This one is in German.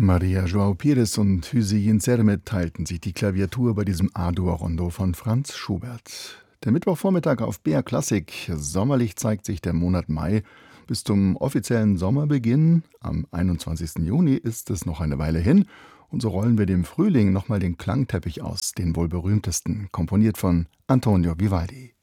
Maria João Pires und Hüseyin Sermet teilten sich die Klaviatur bei diesem A-Dur-Rondo von Franz Schubert. Der Mittwochvormittag auf BR Klassik. Sommerlich zeigt sich der Monat Mai. Bis zum offiziellen Sommerbeginn am 21. Juni ist es noch eine Weile hin. Und so rollen wir dem Frühling nochmal den Klangteppich aus, den wohl berühmtesten, komponiert von Antonio Vivaldi.